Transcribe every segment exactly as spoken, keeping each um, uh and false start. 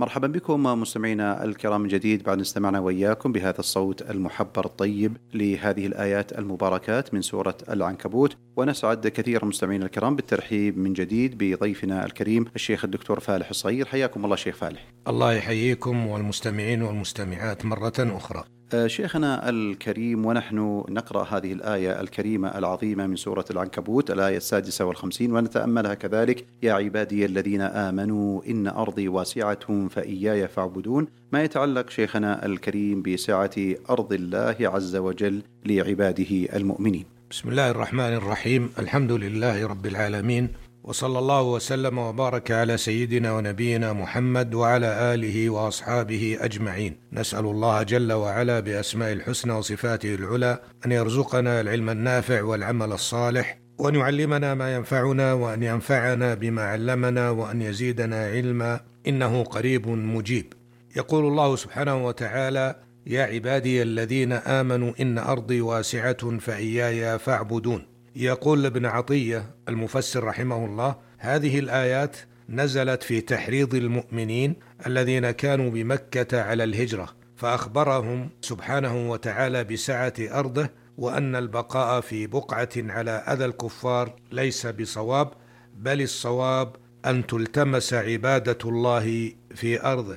مرحبا بكم مستمعينا الكرام من جديد بعد استمعنا وإياكم بهذا الصوت المحبر الطيب لهذه الآيات المباركات من سورة العنكبوت. ونسعد كثيرا مستمعينا الكرام بالترحيب من جديد بضيفنا الكريم الشيخ الدكتور فالح الصغير. حياكم الله شيخ فالح. الله يحييكم والمستمعين والمستمعات مرة أخرى. شيخنا الكريم، ونحن نقرأ هذه الآية الكريمة العظيمة من سورة العنكبوت الآية السادسة والخمسين ونتأملها كذلك: يا عبادي الذين آمنوا إن أرضي واسعة فإياي فاعبدون. ما يتعلق شيخنا الكريم بسعة أرض الله عز وجل لعباده المؤمنين. بسم الله الرحمن الرحيم، الحمد لله رب العالمين، وصلى الله وسلم وبارك على سيدنا ونبينا محمد وعلى آله وأصحابه أجمعين. نسأل الله جل وعلا بأسماء الحسنى وصفاته العلى أن يرزقنا العلم النافع والعمل الصالح، وأن يعلمنا ما ينفعنا، وأن ينفعنا بما علمنا، وأن يزيدنا علما، إنه قريب مجيب. يقول الله سبحانه وتعالى: يا عبادي الذين آمنوا إن أرضي واسعة فإياي فاعبدون. يقول ابن عطية المفسر رحمه الله: هذه الآيات نزلت في تحريض المؤمنين الذين كانوا بمكة على الهجرة، فأخبرهم سبحانه وتعالى بسعة أرضه، وأن البقاء في بقعة على أذى الكفار ليس بصواب، بل الصواب أن تلتمس عبادة الله في أرضه.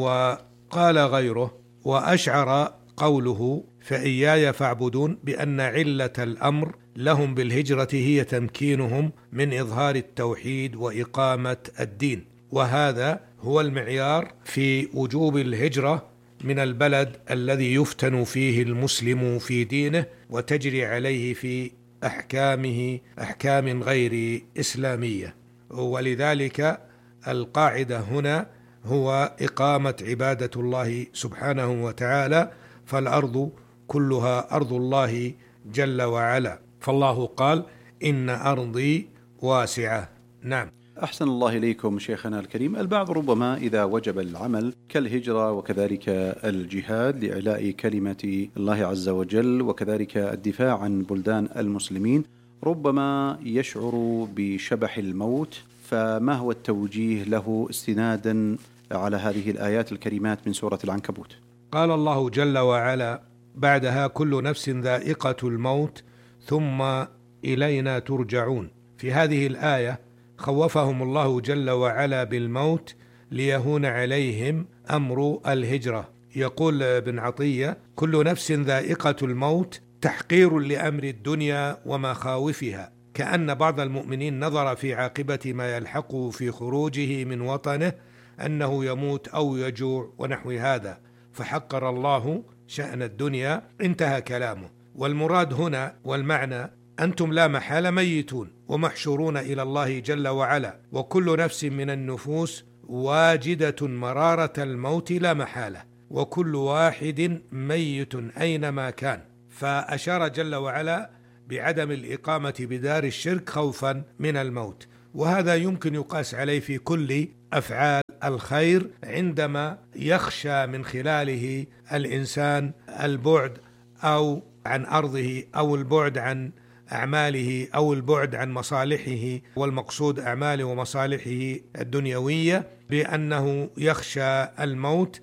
وقال غيره: وأشعر قوله فإياي فاعبدون بأن علة الأمر لهم بالهجرة هي تمكينهم من إظهار التوحيد وإقامة الدين، وهذا هو المعيار في وجوب الهجرة من البلد الذي يفتن فيه المسلم في دينه وتجري عليه في أحكامه أحكام غير إسلامية. ولذلك القاعدة هنا هو إقامة عبادة الله سبحانه وتعالى، فالأرض كلها أرض الله جل وعلا، فالله قال: إن أرضي واسعة. نعم. أحسن الله إليكم شيخنا الكريم. البعض ربما إذا وجب العمل كالهجرة وكذلك الجهاد لإعلاء كلمة الله عز وجل وكذلك الدفاع عن بلدان المسلمين، ربما يشعر بشبح الموت، فما هو التوجيه له استنادا على هذه الآيات الكريمات من سورة العنكبوت؟ قال الله جل وعلا بعدها: كل نفس ذائقة الموت ثم إلينا ترجعون. في هذه الآية خوفهم الله جل وعلا بالموت ليهون عليهم أمر الهجرة. يقول ابن عطية: كل نفس ذائقة الموت تحقير لأمر الدنيا ومخاوفها، كأن بعض المؤمنين نظر في عاقبة ما يلحقه في خروجه من وطنه أنه يموت أو يجوع ونحو هذا، فحقر الله شأن الدنيا. انتهى كلامه. والمراد هنا والمعنى: أنتم لا محالة ميتون ومحشورون إلى الله جل وعلا، وكل نفس من النفوس واجدة مرارة الموت لا محالة، وكل واحد ميت أينما كان. فأشار جل وعلا بعدم الإقامة بدار الشرك خوفا من الموت، وهذا يمكن يقاس عليه في كل أفعال الخير عندما يخشى من خلاله الإنسان البعد أو عن أرضه أو البعد عن أعماله أو البعد عن مصالحه، والمقصود أعماله ومصالحه الدنيوية، بأنه يخشى الموت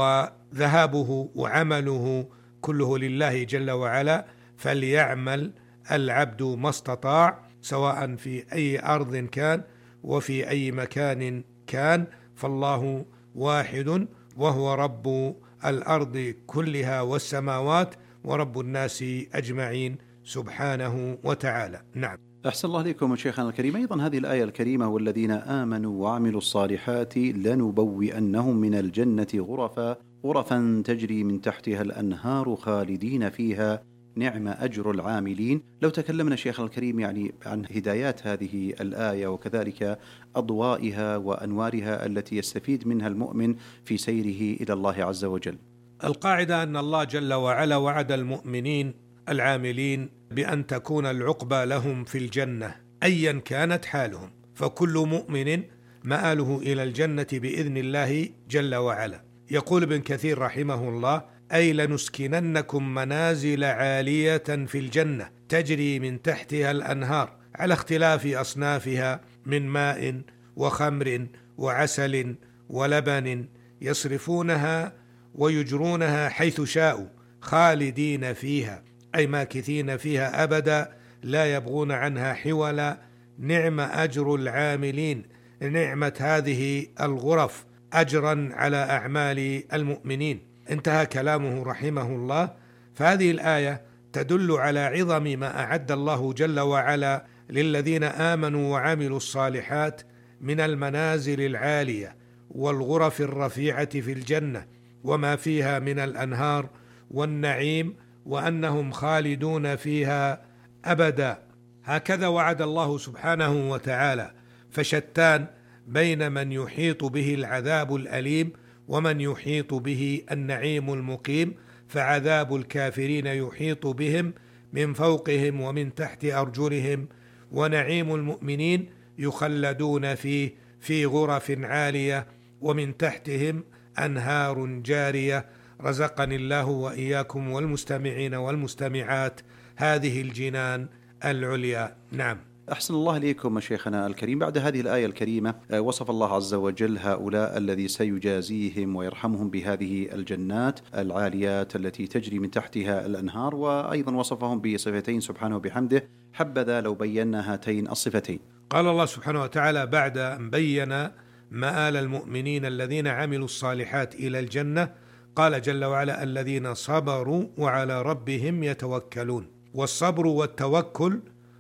وذهابه وعمله كله لله جل وعلا. فليعمل العبد ما استطاع، سواء في أي أرض كان وفي أي مكان كان، فالله واحد وهو رب الأرض كلها والسماوات ورب الناس أجمعين سبحانه وتعالى. نعم. أحسن الله عليكم شيخنا الكريم. أيضا هذه الآية الكريمة: والذين آمنوا وعملوا الصالحات لنبوئنهم من الجنة غرفا غرفا تجري من تحتها الأنهار خالدين فيها نعم أجر العاملين. لو تكلمنا شيخنا الكريم يعني عن هدايات هذه الآية وكذلك أضوائها وأنوارها التي يستفيد منها المؤمن في سيره إلى الله عز وجل. القاعدة أن الله جل وعلا وعد المؤمنين العاملين بأن تكون العقبى لهم في الجنة أيا كانت حالهم، فكل مؤمن مآله إلى الجنة بإذن الله جل وعلا. يقول ابن كثير رحمه الله: أي لنسكننكم منازل عالية في الجنة تجري من تحتها الأنهار على اختلاف أصنافها من ماء وخمر وعسل ولبن يصرفونها ويجرونها حيث شاءوا خالدين فيها، أي ماكثين فيها أبدا لا يبغون عنها حولا. نعم أجر العاملين، نعمة هذه الغرف أجرا على أعمال المؤمنين. انتهى كلامه رحمه الله. فهذه الآية تدل على عظم ما أعد الله جل وعلا للذين آمنوا وعملوا الصالحات من المنازل العالية والغرف الرفيعة في الجنة وما فيها من الأنهار والنعيم، وأنهم خالدون فيها أبدا. هكذا وعد الله سبحانه وتعالى، فشتان بين من يحيط به العذاب الأليم ومن يحيط به النعيم المقيم. فعذاب الكافرين يحيط بهم من فوقهم ومن تحت أرجلهم، ونعيم المؤمنين يخلدون فيه في غرف عالية ومن تحتهم أنهار جارية. رزقني الله وإياكم والمستمعين والمستمعات هذه الجنان العليا. نعم. أحسن الله إليكم شيخنا الكريم. بعد هذه الآية الكريمة وصف الله عز وجل هؤلاء الذي سيجازيهم ويرحمهم بهذه الجنات العاليات التي تجري من تحتها الأنهار، وأيضا وصفهم بصفتين سبحانه وبحمده. حبذا لو بينا هاتين الصفتين. قال الله سبحانه وتعالى بعد أن بين مآل المؤمنين الذين عملوا الصالحات إلى الجنة، قال جل وعلا: الذين صبروا وعلى ربهم يتوكلون. والصبر والتوكل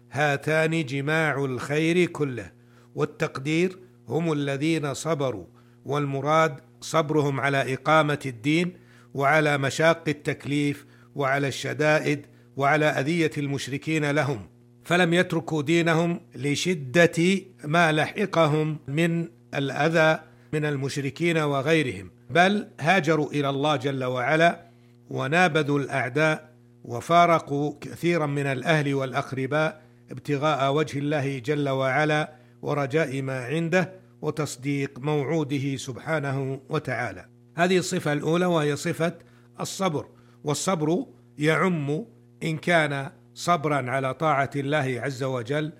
هاتان جماع الخير كله، والتقدير هم الذين صبروا، والمراد صبرهم على إقامة الدين وعلى مشاق التكليف وعلى الشدائد وعلى أذية المشركين لهم، فلم يتركوا دينهم لشدة ما لحقهم من الأذى من المشركين وغيرهم، بل هاجروا إلى الله جل وعلا ونابذوا الأعداء وفارقوا كثيرا من الأهل والأقرباء ابتغاء وجه الله جل وعلا ورجاء ما عنده وتصديق موعوده سبحانه وتعالى. هذه الصفة الأولى وهي صفة الصبر. والصبر يعم إن كان صبرا على طاعة الله عز وجل،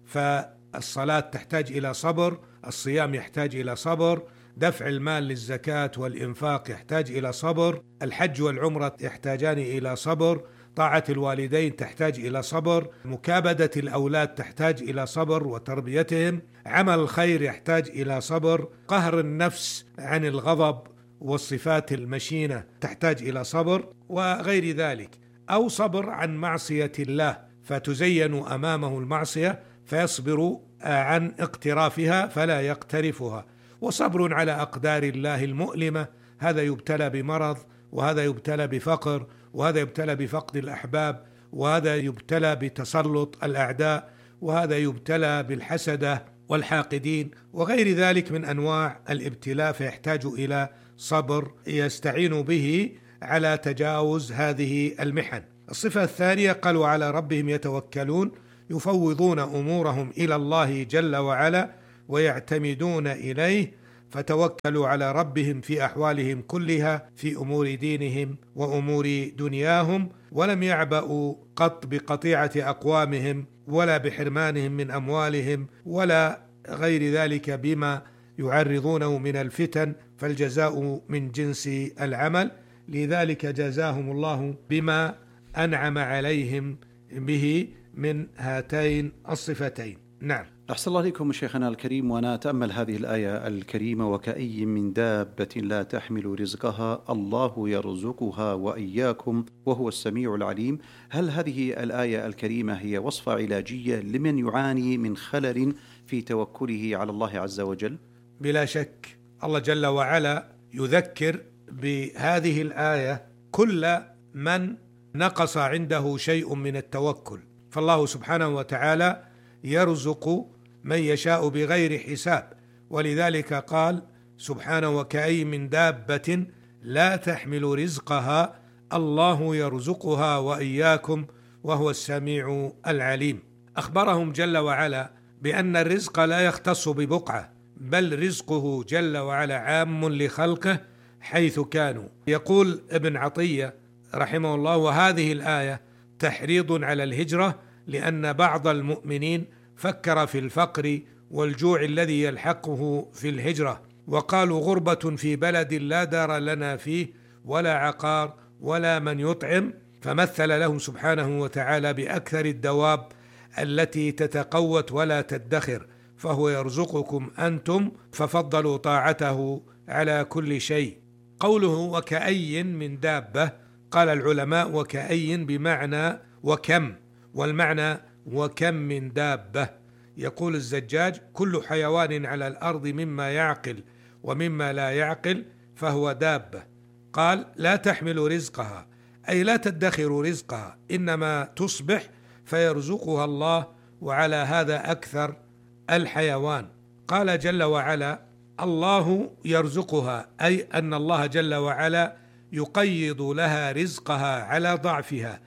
فالصلاة تحتاج إلى صبر، الصيام يحتاج إلى صبر، دفع المال للزكاة والإنفاق يحتاج إلى صبر، الحج والعمرة يحتاجان إلى صبر، طاعة الوالدين تحتاج إلى صبر، مكابدة الأولاد تحتاج إلى صبر وتربيتهم، عمل الخير يحتاج إلى صبر، قهر النفس عن الغضب والصفات المشينة تحتاج إلى صبر وغير ذلك، أو صبر عن معصية الله فتزين أمامه المعصية فيصبر عن اقترافها فلا يقترفها، وصبر على أقدار الله المؤلمة، هذا يبتلى بمرض، وهذا يبتلى بفقر، وهذا يبتلى بفقد الأحباب، وهذا يبتلى بتسلط الأعداء، وهذا يبتلى بالحسدة والحاقدين وغير ذلك من أنواع الابتلاء، فيحتاج إلى صبر يستعين به على تجاوز هذه المحن. الصفة الثانية قال: وعلى ربهم يتوكلون، يفوضون أمورهم إلى الله جل وعلا ويعتمدون إليه، فتوكلوا على ربهم في أحوالهم كلها، في أمور دينهم وأمور دنياهم، ولم يعبأوا قط بقطيعة أقوامهم ولا بحرمانهم من أموالهم ولا غير ذلك بما يعرضونه من الفتن، فالجزاء من جنس العمل، لذلك جزاهم الله بما أنعم عليهم به من هاتين الصفتين. نعم. أحسن الله عليكم شيخنا الكريم. ونتأمل هذه الآية الكريمة: وكأي من دابة لا تحمل رزقها الله يرزقها وإياكم وهو السميع العليم. هل هذه الآية الكريمة هي وصفة علاجية لمن يعاني من خلل في توكله على الله عز وجل؟ بلا شك الله جل وعلا يذكر بهذه الآية كل من نقص عنده شيء من التوكل، فالله سبحانه وتعالى يرزق من يشاء بغير حساب، ولذلك قال سبحانه: وكأي من دابة لا تحمل رزقها الله يرزقها وإياكم وهو السميع العليم. أخبرهم جل وعلا بأن الرزق لا يختص ببقعة، بل رزقه جل وعلا عام لخلقه حيث كانوا. يقول ابن عطية رحمه الله: وهذه الآية تحريض على الهجرة، لأن بعض المؤمنين فكر في الفقر والجوع الذي يلحقه في الهجرة، وقالوا غربة في بلد لا دار لنا فيه ولا عقار ولا من يطعم، فمثل لهم سبحانه وتعالى بأكثر الدواب التي تتقوت ولا تدخر، فهو يرزقكم أنتم، ففضلوا طاعته على كل شيء. قوله وكأي من دابة، قال العلماء وكأي بمعنى وكم، والمعنى وكم من دابة. يقول الزجاج كل حيوان على الأرض مما يعقل ومما لا يعقل فهو دابة. قال لا تحمل رزقها، أي لا تدخر رزقها، إنما تصبح فيرزقها الله، وعلى هذا أكثر الحيوان. قال جل وعلا الله يرزقها، أي أن الله جل وعلا يقيض لها رزقها على ضعفها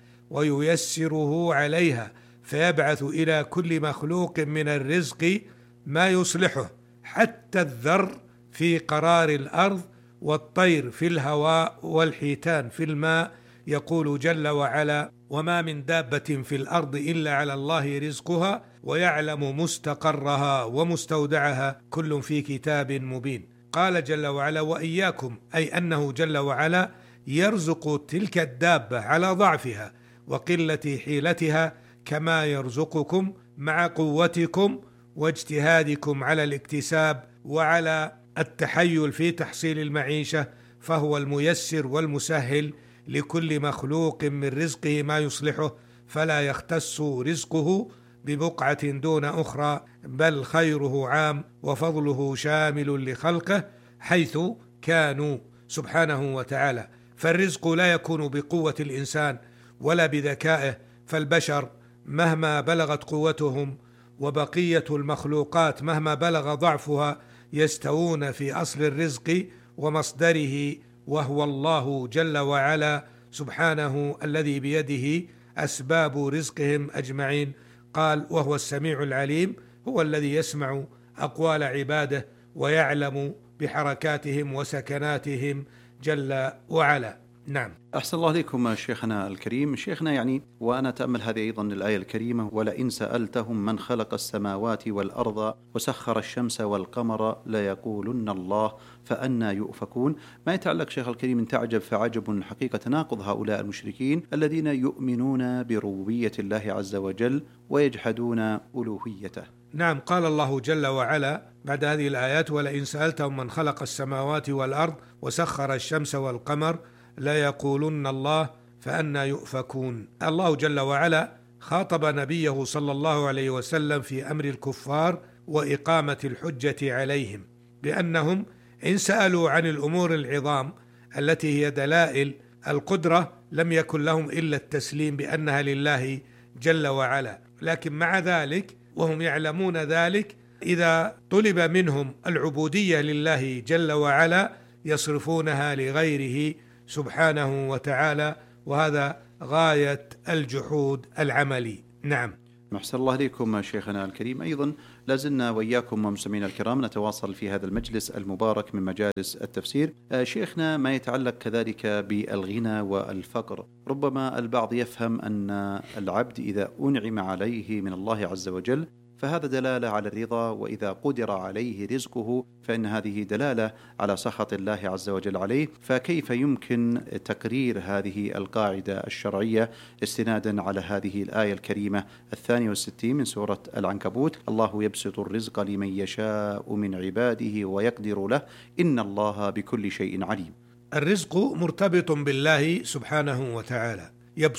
وييسره عليها، فيبعث إلى كل مخلوق من الرزق ما يصلحه، حتى الذر في قرار الأرض والطير في الهواء والحيتان في الماء. يقول جل وعلا وما من دابة في الأرض إلا على الله رزقها ويعلم مستقرها ومستودعها كل في كتاب مبين. قال جل وعلا وإياكم، أي أنه جل وعلا يرزق تلك الدابة على ضعفها وقلة حيلتها، كما يرزقكم مع قوتكم واجتهادكم على الاكتساب وعلى التحيل في تحصيل المعيشة، فهو الميسر والمسهل لكل مخلوق من رزقه ما يصلحه، فلا يختص رزقه ببقعة دون أخرى، بل خيره عام وفضله شامل لخلقه حيث كانوا سبحانه وتعالى. فالرزق لا يكون بقوة الإنسان ولا بذكائه، فالبشر مهما بلغت قوتهم وبقية المخلوقات مهما بلغ ضعفها يستوون في أصل الرزق ومصدره، وهو الله جل وعلا سبحانه الذي بيده أسباب رزقهم أجمعين. قال وهو السميع العليم، هو الذي يسمع أقوال عباده ويعلم بحركاتهم وسكناتهم جل وعلا. نعم. أحسن الله عليكم شيخنا الكريم. شيخنا يعني وأنا أتأمل هذه أيضا الآية الكريمة ولئن سألتهم من خلق السماوات والأرض وسخر الشمس والقمر ليقولن الله فأنى يؤفكون. ما يتعلق شيخ الكريم من تعجب فعجب حقيقة تناقض هؤلاء المشركين الذين يؤمنون بربوبية الله عز وجل ويجحدون ألوهيته. نعم. قال الله جل وعلا بعد هذه الآيات ولئن سألتهم من خلق السماوات والأرض وسخر الشمس والقمر لا يقولن الله فأنى يؤفكون. الله جل وعلا خاطب نبيه صلى الله عليه وسلم في أمر الكفار وإقامة الحجة عليهم بأنهم إن سألوا عن الأمور العظام التي هي دلائل القدرة لم يكن لهم إلا التسليم بأنها لله جل وعلا، لكن مع ذلك وهم يعلمون ذلك إذا طلب منهم العبودية لله جل وعلا يصرفونها لغيره سبحانه وتعالى، وهذا غاية الجحود العملي. نعم. أحسن الله عليكم شيخنا الكريم. أيضا لازلنا وإياكم ومستمعينا الكرام نتواصل في هذا المجلس المبارك من مجالس التفسير. شيخنا ما يتعلق كذلك بالغنى والفقر، ربما البعض يفهم أن العبد إذا أنعم عليه من الله عز وجل فهذا دلالة على الرضا، وإذا قدر عليه رزقه فإن هذه دلالة على سخط الله عز وجل عليه. فكيف يمكن تقرير هذه القاعدة الشرعية استنادا على هذه الآية الكريمة الثانية والستين من سورة العنكبوت الله يبسط الرزق لمن يشاء من عباده ويقدر له إن الله بكل شيء عليم. الرزق مرتبط بالله سبحانه وتعالى،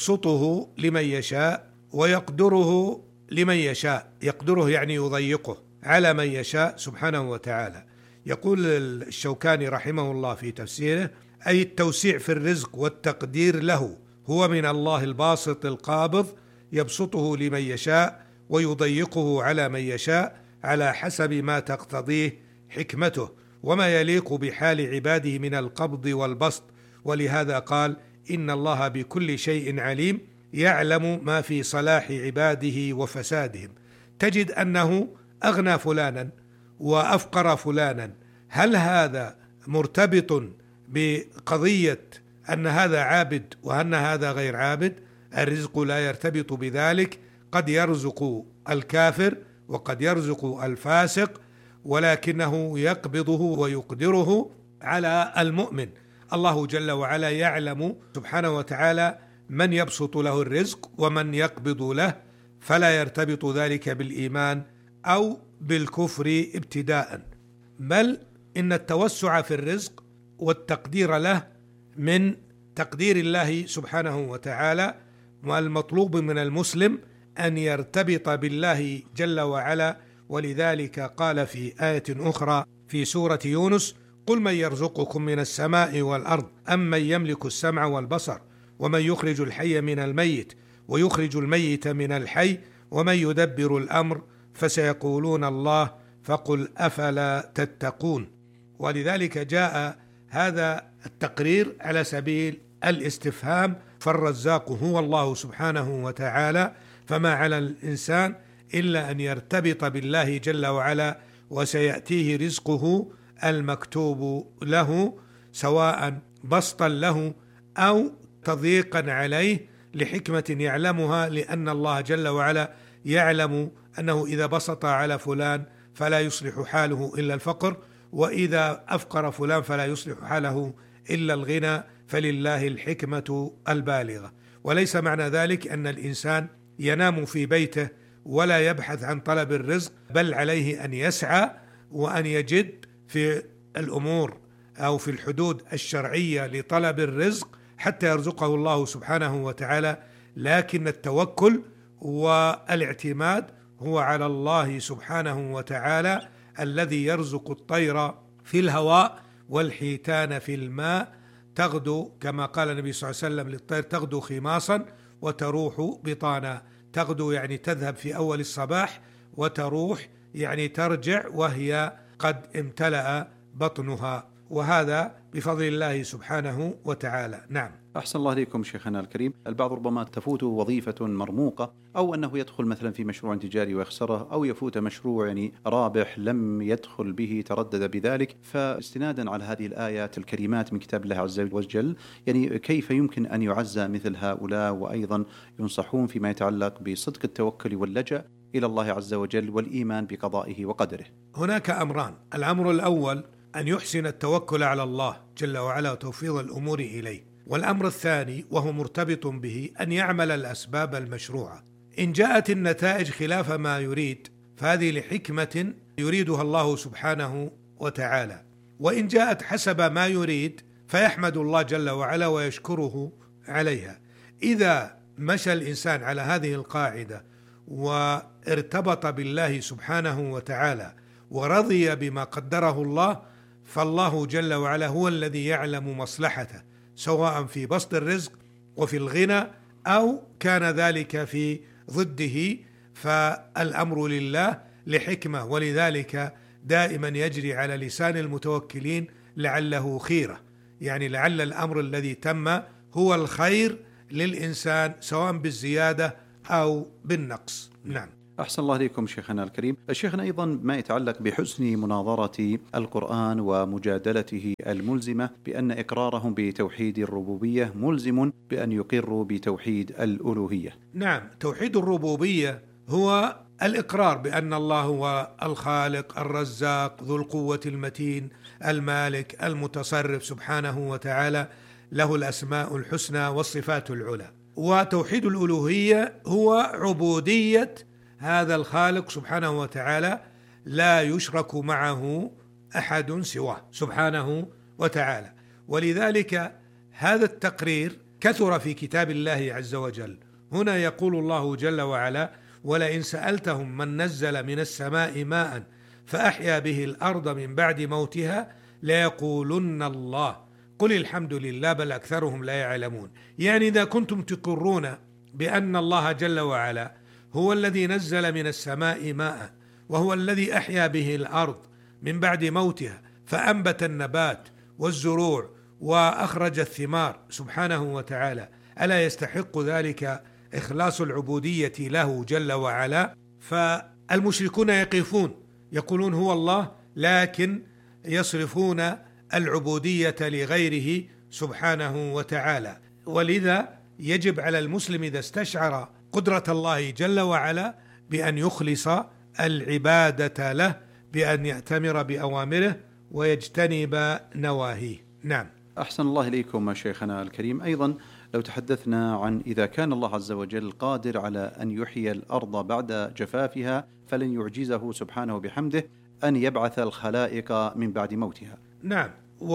يبسطه لمن يشاء ويقدره لمن يشاء، يقدره يعني يضيقه على من يشاء سبحانه وتعالى. يقول الشوكاني رحمه الله في تفسيره أي التوسيع في الرزق والتقدير له هو من الله الباسط القابض، يبسطه لمن يشاء ويضيقه على من يشاء على حسب ما تقتضيه حكمته وما يليق بحال عباده من القبض والبسط. ولهذا قال إن الله بكل شيء عليم، يعلم ما في صلاح عباده وفسادهم. تجد أنه أغنى فلانا وأفقر فلانا، هل هذا مرتبط بقضية أن هذا عابد وأن هذا غير عابد؟ الرزق لا يرتبط بذلك، قد يرزق الكافر وقد يرزق الفاسق، ولكنه يقبضه ويقدره على المؤمن. الله جل وعلا يعلم سبحانه وتعالى من يبسط له الرزق ومن يقبض له، فلا يرتبط ذلك بالإيمان أو بالكفر ابتداء، بل إن التوسع في الرزق والتقدير له من تقدير الله سبحانه وتعالى، والمطلوب من المسلم أن يرتبط بالله جل وعلا. ولذلك قال في آية أخرى في سورة يونس: قل من يرزقكم من السماء والأرض أم من يملك السمع والبصر ومن يخرج الحي من الميت ويخرج الميت من الحي ومن يدبر الأمر فسيقولون الله فقل أفلا تتقون. ولذلك جاء هذا التقرير على سبيل الاستفهام، فالرزاق هو الله سبحانه وتعالى، فما على الإنسان إلا أن يرتبط بالله جل وعلا، وسيأتيه رزقه المكتوب له، سواء بسطا له أو تضييقا عليه لحكمة يعلمها، لأن الله جل وعلا يعلم أنه إذا بسط على فلان فلا يصلح حاله إلا الفقر، وإذا أفقر فلان فلا يصلح حاله إلا الغنى، فلله الحكمة البالغة. وليس معنى ذلك أن الإنسان ينام في بيته ولا يبحث عن طلب الرزق، بل عليه أن يسعى وأن يجد في الأمور أو في الحدود الشرعية لطلب الرزق حتى يرزقه الله سبحانه وتعالى. لكن التوكل والاعتماد هو على الله سبحانه وتعالى الذي يرزق الطير في الهواء والحيتان في الماء، تغدو كما قال النبي صلى الله عليه وسلم للطير: تغدو خماصا وتروح بطانا. تغدو يعني تذهب في أول الصباح، وتروح يعني ترجع وهي قد امتلأ بطنها، وهذا بفضل الله سبحانه وتعالى. نعم. أحسن الله إليكم شيخنا الكريم. البعض ربما تفوته وظيفة مرموقة، أو أنه يدخل مثلا في مشروع تجاري ويخسره، أو يفوت مشروع يعني رابح لم يدخل به تردد بذلك. فاستنادا على هذه الآيات الكريمات من كتاب الله عز وجل، يعني كيف يمكن أن يعزى مثل هؤلاء، وأيضا ينصحون فيما يتعلق بصدق التوكل واللجأ إلى الله عز وجل والإيمان بقضائه وقدره؟ هناك أمران: الأمر الأول أن يحسن التوكل على الله جل وعلا وتوفيض الأمور إليه، والأمر الثاني وهو مرتبط به أن يعمل الأسباب المشروعة. إن جاءت النتائج خلاف ما يريد فهذه لحكمة يريدها الله سبحانه وتعالى، وإن جاءت حسب ما يريد فيحمد الله جل وعلا ويشكره عليها. إذا مشى الإنسان على هذه القاعدة وارتبط بالله سبحانه وتعالى ورضي بما قدره الله، فالله جل وعلا هو الذي يعلم مصلحته، سواء في بسط الرزق وفي الغنى أو كان ذلك في ضده، فالأمر لله لحكمة. ولذلك دائما يجري على لسان المتوكلين لعله خيرة، يعني لعل الأمر الذي تم هو الخير للإنسان سواء بالزيادة أو بالنقص. نعم. أحسن الله إليكم شيخنا الكريم. شيخنا أيضا ما يتعلق بحسن مناظرة القرآن ومجادلته الملزمة بأن إقرارهم بتوحيد الربوبية ملزم بأن يقروا بتوحيد الألوهية. نعم، توحيد الربوبية هو الإقرار بأن الله هو الخالق الرزاق ذو القوة المتين المالك المتصرف سبحانه وتعالى، له الأسماء الحسنى والصفات العلى. وتوحيد الألوهية هو عبودية هذا الخالق سبحانه وتعالى، لا يشرك معه أحد سواه سبحانه وتعالى. ولذلك هذا التقرير كثر في كتاب الله عز وجل. هنا يقول الله جل وعلا: ولئن سألتهم من نزل من السماء ماء فأحيا به الأرض من بعد موتها ليقولن الله قل الحمد لله بل أكثرهم لا يعلمون. يعني إذا كنتم تقرون بأن الله جل وعلا هو الذي نزل من السماء ماء، وهو الذي أحيا به الأرض من بعد موتها فأنبت النبات والزروع وأخرج الثمار سبحانه وتعالى، ألا يستحق ذلك إخلاص العبودية له جل وعلا؟ فالمشركون يقفون يقولون هو الله، لكن يصرفون العبودية لغيره سبحانه وتعالى. ولذا يجب على المسلم إذا استشعر قدرة الله جل وعلا بأن يخلص العبادة له بأن يأتمر بأوامره ويجتنب نواهيه. نعم. أحسن الله إليكم شيخنا الكريم. أيضا لو تحدثنا عن إذا كان الله عز وجل قادر على أن يحيي الأرض بعد جفافها فلن يعجزه سبحانه بحمده أن يبعث الخلائق من بعد موتها. نعم،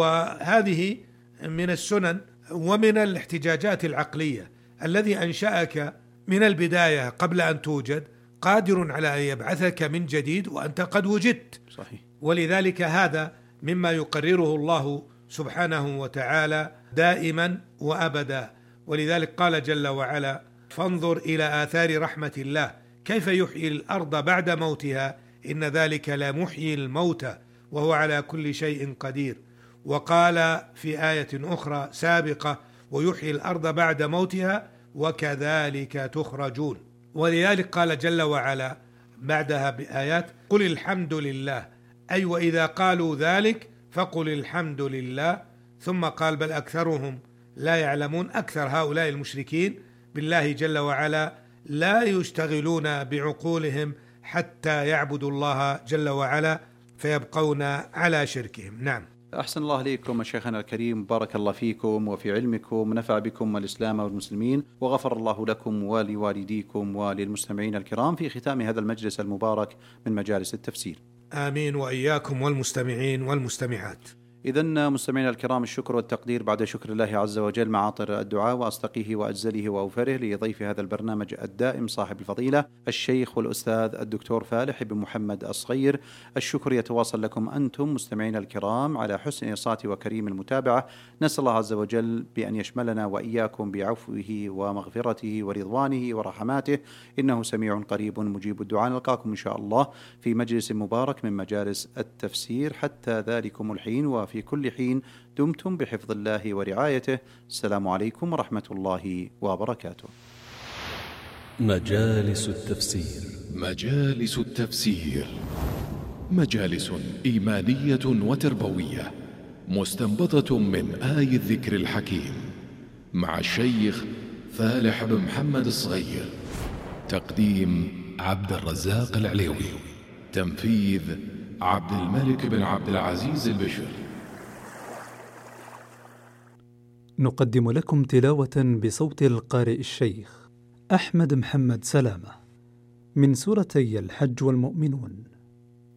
وهذه من السنن ومن الاحتجاجات العقلية. الذي أنشأك من البداية قبل أن توجد قادر على أن يبعثك من جديد وأنت قد وجدت. صحيح. ولذلك هذا مما يقرره الله سبحانه وتعالى دائما وأبدا. ولذلك قال جل وعلا: فانظر إلى آثار رحمة الله كيف يحيي الأرض بعد موتها إن ذلك لمحيي الموتى وهو على كل شيء قدير. وقال في آية أخرى سابقة: ويحيي الأرض بعد موتها وكذلك تخرجون. ولذلك قال جل وعلا بعدها بآيات: قل الحمد لله، أي وإذا قالوا ذلك فقل الحمد لله. ثم قال: بل أكثرهم لا يعلمون. أكثر هؤلاء المشركين بالله جل وعلا لا يشتغلون بعقولهم حتى يعبدوا الله جل وعلا فيبقون على شركهم. نعم. أحسن الله إليكم شيخنا الكريم، بارك الله فيكم وفي علمكم، ونفع بكم الإسلام والمسلمين، وغفر الله لكم ولوالديكم وللمستمعين الكرام في ختام هذا المجلس المبارك من مجالس التفسير. آمين وإياكم والمستمعين والمستمعات. إذن مستمعينا الكرام، الشكر والتقدير بعد شكر الله عز وجل مع عطر الدعاء وأصدقه وأجزله وأوفره لضيف هذا البرنامج الدائم صاحب الفضيلة الشيخ والأستاذ الدكتور فالح بن محمد الصغير. الشكر يتواصل لكم أنتم مستمعينا الكرام على حسن إنصات وكريم المتابعة. نسأل الله عز وجل بأن يشملنا وإياكم بعفوه ومغفرته ورضوانه ورحماته، إنه سميع قريب مجيب الدعاء. نلقاكم إن شاء الله في مجلس مبارك من مجالس التفسير. حتى ذلكم الحين وفي في كل حين دمتم بحفظ الله ورعايته. السلام عليكم ورحمة الله وبركاته. مجالس التفسير. مجالس التفسير مجالس إيمانية وتربوية مستنبطة من آي الذكر الحكيم مع الشيخ فالح بن محمد الصغير. تقديم عبد الرزاق العليوي. تنفيذ عبد الملك بن عبد العزيز البشر. نقدم لكم تلاوة بصوت القارئ الشيخ أحمد محمد سلامة من سورتي الحج والمؤمنون.